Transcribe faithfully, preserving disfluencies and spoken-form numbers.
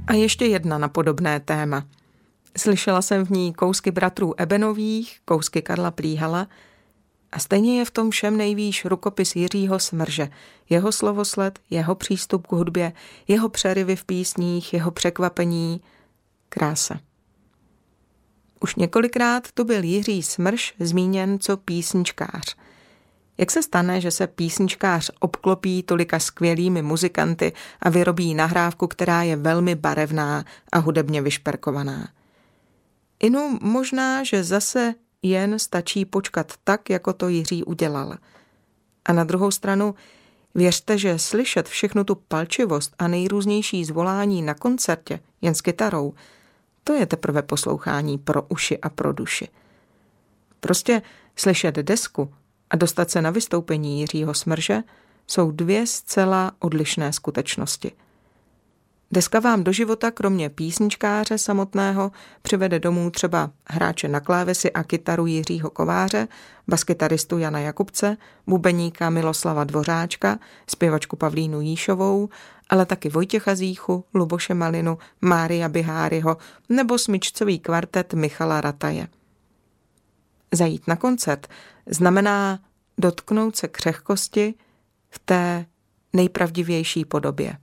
A ještě jedna na podobné téma. Slyšela jsem v ní kousky bratrů Ebenových, kousky Karla Plíhala a stejně je v tom všem nejvýš rukopis Jiřího Smrže, jeho slovosled, jeho přístup k hudbě, jeho přeryvy v písních, jeho překvapení, krása. Už několikrát tu byl Jiří Smrž zmíněn co písničkář. Jak se stane, že se písničkář obklopí tolika skvělými muzikanty a vyrobí nahrávku, která je velmi barevná a hudebně vyšperkovaná? Inu možná, že zase jen stačí počkat tak, jako to Jiří udělal. A na druhou stranu věřte, že slyšet všechnu tu palčivost a nejrůznější zvolání na koncertě jen s kytarou, to je teprve poslouchání pro uši a pro duši. Prostě slyšet desku a dostat se na vystoupení Jiřího Smrže jsou dvě zcela odlišné skutečnosti. Deska vám do života kromě písničkáře samotného přivede domů třeba hráče na klávesy a kytaru Jiřího Kováře, baskytaristu Jana Jakubce, bubeníka Miloslava Dvořáčka, zpěvačku Pavlínu Jíšovou, ale taky Vojtěcha Zíchu, Luboše Malinu, Mária Biháryho nebo smyčcový kvartet Michala Rataje. Zajít na koncert znamená dotknout se křehkosti v té nejpravdivější podobě.